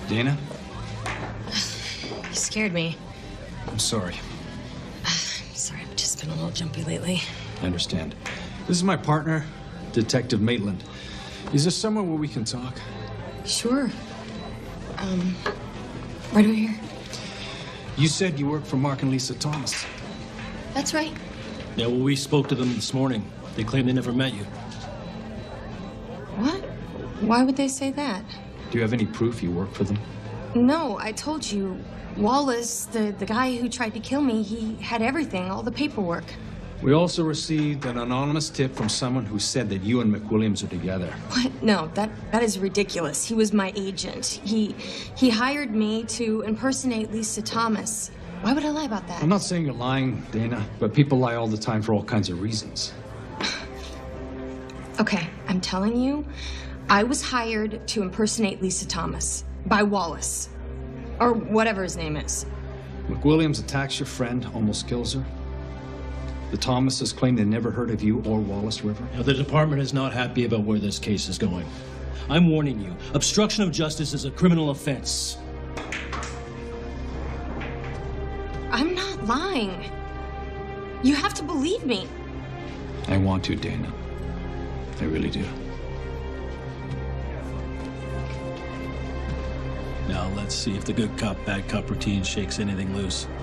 Dana? You scared me. I'm sorry. Sorry, I've just been a little jumpy lately. I understand. This is my partner, Detective Maitland. Is there somewhere where we can talk? Sure. Right over here. You said you work for Mark and Lisa Thomas. That's right. Yeah, well, we spoke to them this morning. They claim they never met you. What? Why would they say that? Do you have any proof you work for them? No, I told you. Wallace, the guy who tried to kill me, he had everything, all the paperwork. We also received an anonymous tip from someone who said that you and McWilliams are together. What? No, that is ridiculous. He was my agent. He hired me to impersonate Lisa Thomas. Why would I lie about that? I'm not saying you're lying, Dana, but people lie all the time for all kinds of reasons. Okay, I'm telling you, I was hired to impersonate Lisa Thomas by Wallace. Or whatever his name is. McWilliams attacks your friend, almost kills her. The Thomases claim they never heard of you or Wallace River. Now, the department is not happy about where this case is going. I'm warning you, obstruction of justice is a criminal offense. I'm not lying. You have to believe me. I want to, Dana. I really do. Now, let's see if the good cop, bad cop routine shakes anything loose.